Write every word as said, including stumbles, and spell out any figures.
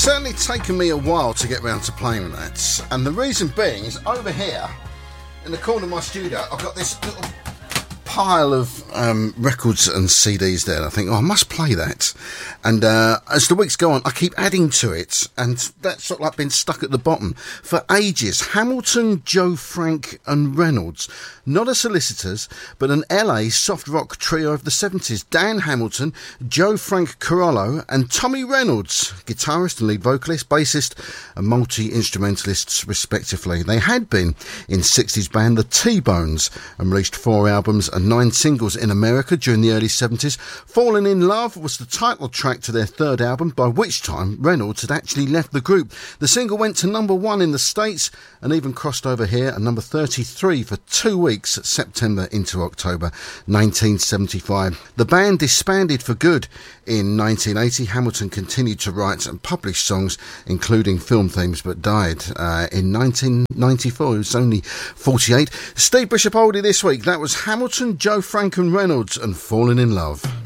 certainly taken me a while to get round to playing that, and the reason being is over here in the corner of my studio I've got this little pile of um, records and C Ds there, and I think, oh, I must play that. And uh, as the weeks go on, I keep adding to it, and that's sort of like been stuck at the bottom for ages. Hamilton, Joe Frank and Reynolds, not a Solicitors, but an L A soft rock trio of the seventies. Dan Hamilton, Joe Frank Carollo and Tommy Reynolds, guitarist and lead vocalist, bassist and multi-instrumentalists respectively. They had been in sixties band The T-Bones and released four albums and nine singles in America during the early seventies. Falling in Love was the title track to their third album, by which time Reynolds had actually left the group. The single went to number one in the States and even crossed over here at number thirty-three for two weeks, September into October nineteen seventy-five. The band disbanded for good in nineteen eighty. Hamilton continued to write and publish songs, including film themes, but died uh, in nineteen ninety-four. He was only forty-eight. Steve Bishop Oldie this week. That was Hamilton, Joe Frank and Reynolds and Falling in Love.